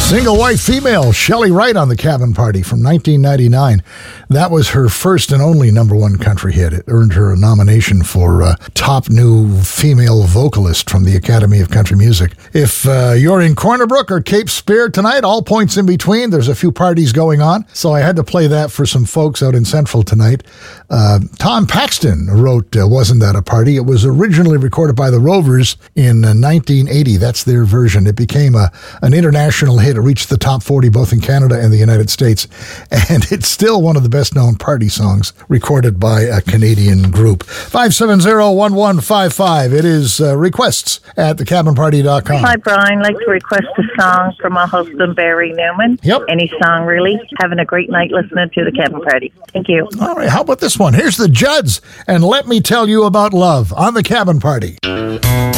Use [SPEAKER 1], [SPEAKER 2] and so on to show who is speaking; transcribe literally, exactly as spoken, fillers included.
[SPEAKER 1] Single white female, Shelley Wright on the Cabin Party from nineteen ninety-nine. That was her first and only number one country hit. It earned her a nomination for uh, top new female vocalist from the Academy of Country Music. If uh, you're in Corner Brook or Cape Spear tonight, all points in between, there's a few parties going on, so I had to play that for some folks out in Central tonight. Uh, Tom Paxton wrote uh, Wasn't That a Party? It was originally recorded by the Rovers in uh, nineteen eighty. That's their version. It became a an international hit. It reached the top forty both in Canada and the United States, and it's still one of the best-known party songs recorded by a Canadian group. five seven zero, one one five five. It is uh, requests at the cabin party dot com.
[SPEAKER 2] Hi, Brian. I'd like to request a song from my husband, Barry Newman.
[SPEAKER 1] Yep.
[SPEAKER 2] Any song, really. Having a great night listening to the Cabin Party. Thank you.
[SPEAKER 1] All right, how about this one? Here's the Judds, and Let Me Tell You About Love on the Cabin Party.